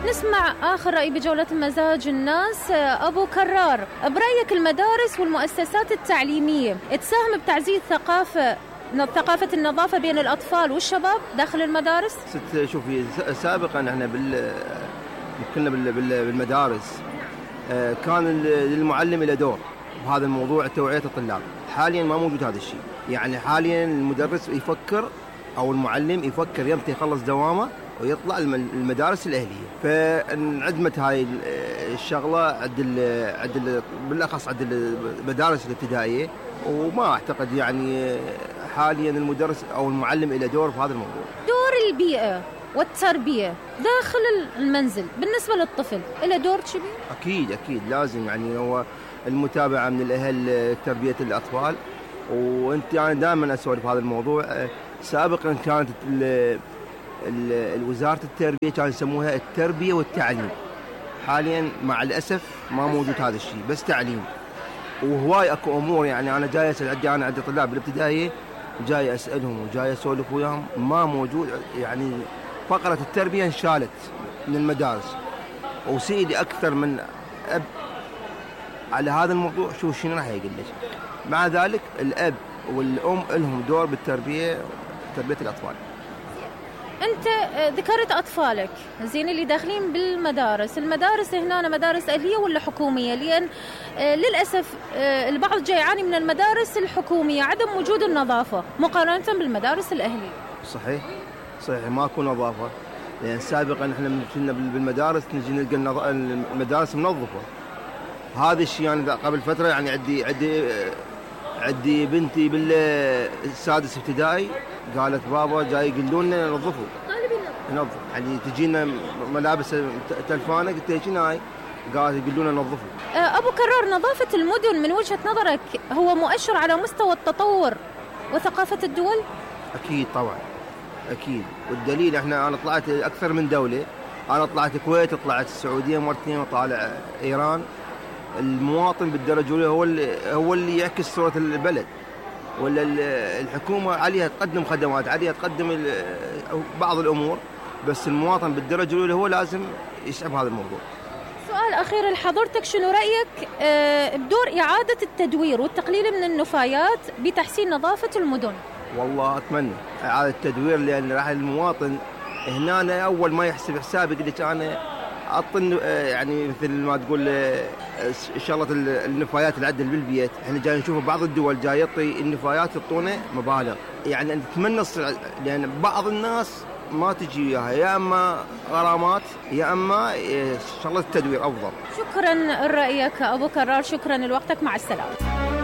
نسمع آخر رأي بجولة مزاج الناس. أبو كرار، برأيك المدارس والمؤسسات التعليمية تساهم بتعزيز ثقافة النظافة بين الأطفال والشباب داخل المدارس؟ شوفي، سابقا احنا كنا بالمدارس كان للمعلم له دور بهذا الموضوع، توعية الطلاب. حاليا ما موجود هذا الشيء. يعني حاليا المدرس يفكر أو المعلم يفكر يمتى يخلص دوامه ويطلع المدارس الأهلية. فانعدمت هاي الشغلة بالأخص عند المدارس الابتدائية، وما أعتقد يعني حاليا المدرس أو المعلم له دور في هذا الموضوع. دور البيئة والتربية داخل المنزل بالنسبة للطفل له دور كبير؟ أكيد لازم. يعني هو المتابعة من الأهل تربية الأطفال. وأنت يعني دائما أسولف هذا الموضوع. سابقا كانت وزارة التربية كانوا يسموها التربية والتعليم. حاليا مع الأسف ما موجود هذا الشيء، بس تعليم. وهواي أكو أمور، يعني أنا جاي أسأل عندي طلاب بالابتدائية، جاي أسألهم وجاي أسولف وياهم، ما موجود. يعني فقرة التربية انشالت من المدارس. وسيدي أكثر من أب على هذا الموضوع، شنو راح يقول لك. مع ذلك الأب والأم لهم دور بالتربية، تربية الأطفال. أنت ذكرت أطفالك زين اللي داخلين بالمدارس. المدارس هنا مدارس أهلية ولا حكومية؟ لأن للأسف البعض جاي يعاني من المدارس الحكومية عدم وجود النظافة مقارنة بالمدارس الأهلية. صحيح ماكو نظافة. لأن سابقا احنا كنا بالمدارس نجي نلقى المدارس منظفة. هذا الشيء يعني قبل فترة، يعني عندي بنتي بالسادس ابتدائي قالت بابا جاي يقولون لنا نظفوا. نظف يعني تجينا ملابس تلفانة، قلت لها شنو هاي؟ قالت يقولون لنا نظفوا. أبو كرار، نظافة المدن من وجهة نظرك هو مؤشر على مستوى التطور وثقافة الدول؟ أكيد طبعا أكيد. والدليل أنا طلعت أكثر من دولة. أنا طلعت الكويت، طلعت السعودية مرتين، وطالع إيران. المواطن بالدرجة الأولى هو اللي يعكس صورة البلد. ولا الحكومة عليها تقدم خدمات، عليها تقدم بعض الأمور، بس المواطن بالدرجة الأولى هو لازم يشعب هذا الموضوع. سؤال أخير لحضرتك، شنو رأيك بدور إعادة التدوير والتقليل من النفايات بتحسين نظافة المدن؟ والله أتمنى إعادة التدوير، لأن راح المواطن هنا أول ما يحسب حسابي يقول لك أنا أعطن، يعني مثل ما تقول شغلة النفايات اللي عندنا بالبيت. احنا جاي نشوف بعض الدول جاي يعطي النفايات يعطونه مبالغ. يعني نتمنى لأن بعض الناس ما تجي وياها، يا اما غرامات يا اما شغلة التدوير افضل. شكرا لرأيك ابو كرار، شكرا لوقتك، مع السلامة.